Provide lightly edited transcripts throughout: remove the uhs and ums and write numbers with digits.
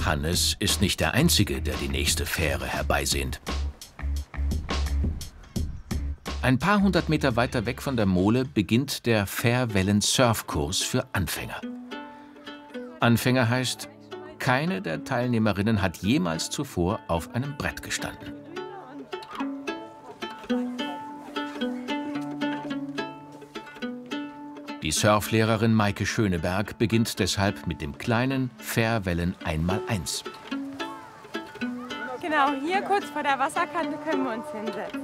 Hannes ist nicht der Einzige, der die nächste Fähre herbeisehnt. Ein paar hundert Meter weiter weg von der Mole beginnt der Fährwellen-Surfkurs für Anfänger. Anfänger heißt, keine der Teilnehmerinnen hat jemals zuvor auf einem Brett gestanden. Die Surflehrerin Maike Schöneberg beginnt deshalb mit dem kleinen Fährwellen 1x1. Genau, hier kurz vor der Wasserkante können wir uns hinsetzen.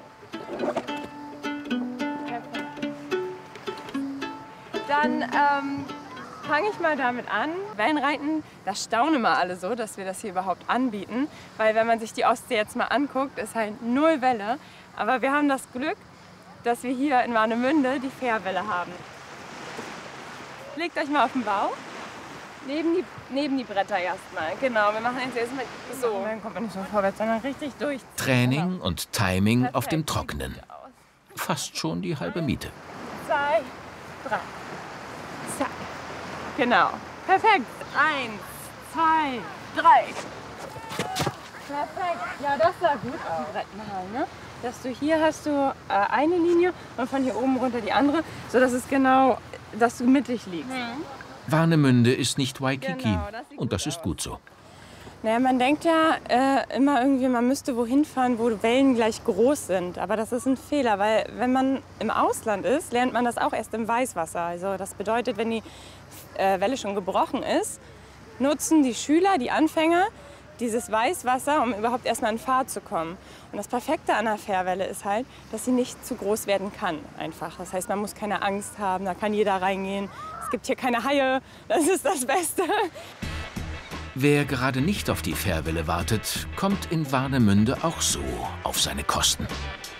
Dann fange ich mal damit an. Wellenreiten, das staunen immer alle so, dass wir das hier überhaupt anbieten. Weil wenn man sich die Ostsee jetzt mal anguckt, ist halt null Welle. Aber wir haben das Glück, dass wir hier in Warnemünde die Fährwelle haben. Legt euch mal auf den Bauch, neben die Bretter erstmal. Genau, wir machen jetzt erstmal so. Dann kommt man nicht so vorwärts, sondern richtig durch. Training und Timing auf dem Trockenen. Fast schon die halbe Miete. 2, 3. Zack. Genau. Perfekt. 1, 2, 3. Perfekt. Ja, das sah gut aus. Ne? Dass du hier hast du eine Linie und von hier oben runter die andere, sodass es genau, dass du mittig liegst. Warnemünde ist nicht Waikiki und das ist gut so. Naja, man denkt ja immer irgendwie, man müsste wohin fahren, wo Wellen gleich groß sind. Aber das ist ein Fehler, weil wenn man im Ausland ist, lernt man das auch erst im Weißwasser. Also das bedeutet, wenn die Welle schon gebrochen ist, nutzen die Schüler, die Anfänger, dieses Weißwasser, um überhaupt erstmal in Fahrt zu kommen. Und das Perfekte an der Fährwelle ist halt, dass sie nicht zu groß werden kann, einfach. Das heißt, man muss keine Angst haben, da kann jeder reingehen. Es gibt hier keine Haie, das ist das Beste. Wer gerade nicht auf die Fährwelle wartet, kommt in Warnemünde auch so auf seine Kosten.